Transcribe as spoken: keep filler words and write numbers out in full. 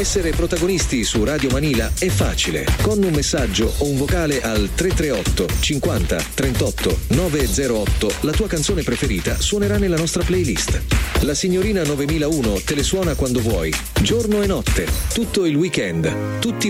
Essere protagonisti su Radio Manila è facile. Con un messaggio o un vocale al tre tre otto cinquanta trentotto novecentootto la tua canzone preferita suonerà nella nostra playlist. La signorina novemilauno te le suona quando vuoi, giorno e notte, tutto il weekend, tutti